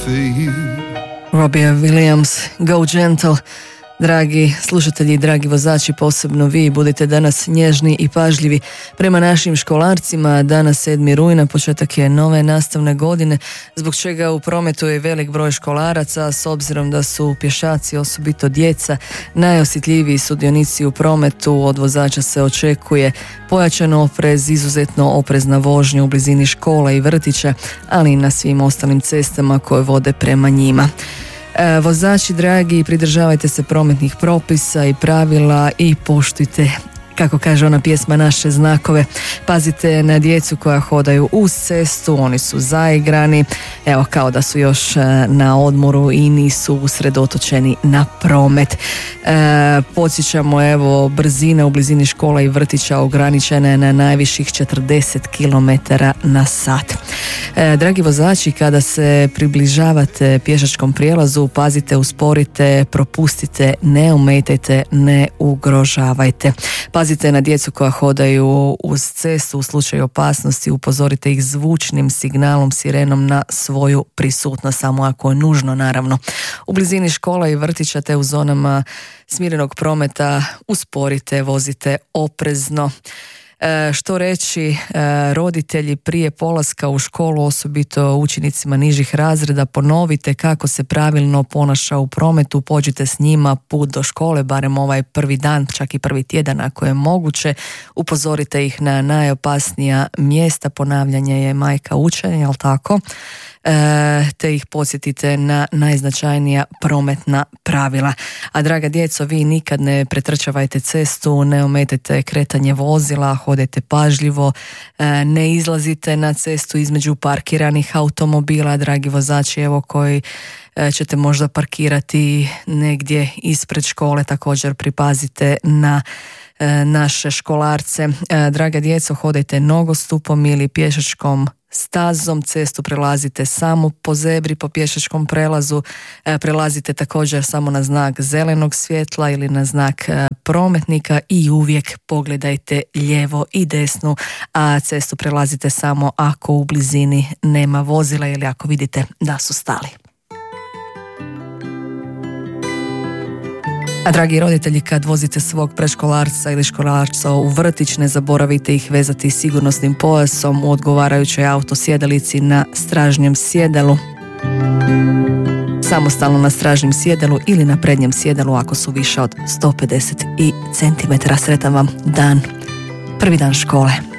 for you. Robbie Williams, Go Gentle. Dragi slušatelji, dragi vozači, posebno vi, budite danas nježni i pažljivi prema našim školarcima. Danas 7. rujna, početak je nove nastavne godine, zbog čega u prometu je velik broj školaraca, s obzirom da su pješaci, osobito djeca, najosjetljiviji sudionici u prometu. Od vozača se očekuje pojačan oprez, izuzetno oprezna vožnja u blizini škola i vrtića, ali i na svim ostalim cestama koje vode prema njima. Vozači dragi, pridržavajte se prometnih propisa i pravila i poštujte, kako kaže ona pjesma, naše znakove. Pazite na djecu koja hodaju uz cestu, oni su zaigrani, evo kao da su još na odmoru i nisu usredotočeni na promet. Podsjećamo, evo, brzina u blizini škola i vrtića ograničena je na najviših 40 km na sat. Dragi vozači, kada se približavate pješačkom prijelazu, pazite, usporite, propustite, ne ometajte, ne ugrožavajte. Pazite na djecu koja hodaju uz cestu, u slučaju opasnosti upozorite ih zvučnim signalom, sirenom na svoju prisutnost, samo ako je nužno, naravno. U blizini škola i vrtića te u zonama smirenog prometa usporite, vozite oprezno. Što reći, roditelji prije polaska u školu, osobito učenicima nižih razreda, ponovite kako se pravilno ponaša u prometu, pođite s njima put do škole, barem ovaj prvi dan, čak i prvi tjedan ako je moguće, upozorite ih na najopasnija mjesta, ponavljanje je majka učenja, jel tako? Te ih podsjetite na najznačajnija prometna pravila. A draga djeco, vi nikad ne pretrčavajte cestu, ne ometajte kretanje vozila, hodajte pažljivo, ne izlazite na cestu između parkiranih automobila, dragi vozači, evo koji ćete možda parkirati negdje ispred škole, također pripazite na naše školarce. Draga djeco, hodajte nogostupom ili pješačkom stazom, cestu prelazite samo po zebri, po pješačkom prelazu, prelazite također samo na znak zelenog svjetla ili na znak prometnika i uvijek pogledajte lijevo i desnu, a cestu prelazite samo ako u blizini nema vozila ili ako vidite da su stali. A dragi roditelji, kad vozite svog predškolarca ili školarca u vrtić, ne zaboravite ih vezati sigurnosnim pojasom u odgovarajućoj autosjedalici na stražnjem sjedalu, samostalno na stražnjem sjedalu ili na prednjem sjedalu ako su više od 150 cm. Sretan vam dan, prvi dan škole.